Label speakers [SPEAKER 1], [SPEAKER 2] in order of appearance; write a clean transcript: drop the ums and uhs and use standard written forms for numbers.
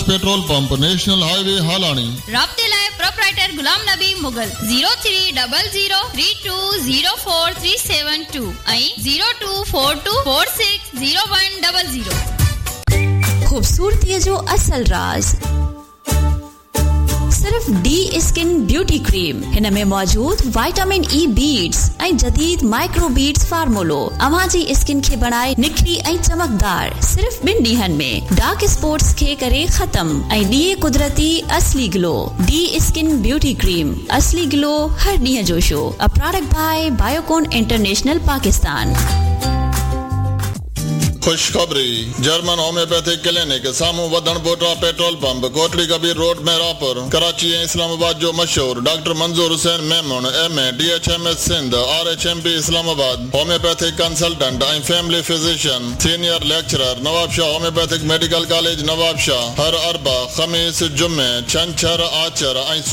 [SPEAKER 1] Petrol pump national highway हालानी
[SPEAKER 2] राब्ते लाए proprietor Ghulam Nabi Mughal 0300320437 ऐं 0242460100।
[SPEAKER 3] खूबसूरती जो असल राज सिर्फ डी स्किन ब्यूटी क्रीम हिन में मौजूद विटामिन ई बीड्स ऐं जदीद माइक्रो बीड्स फार्मूलो अवां जी स्किन खे बनाए निखरी ऐं चमकदार सिर्फ 2 ॾींहनि में डार्क स्पॉट्स खे करे खत्म ऐं ॾिए कुदरती असली glow. D skin beauty cream असली ग्लो हर ॾींहं जो show a product by Biocon international Pakistan.
[SPEAKER 1] खुशखबरी जर्मन होम्योपैथिक क्लिनिक सामू वधन बोटा petrol pump Kotri Kabir road में रापुर कराची ऐं इस्लामाबाद जो मशहूर डॉक्टर मंजूर Hussain Memon MA DHMS Sindh RHMP Islamabad homeopathic consultant ऐं family physician senior lecturer Nawab Shah homeopathic medical college Nawab Shah हर अरबा खमीस जुम्मे छंछर आचर ऐं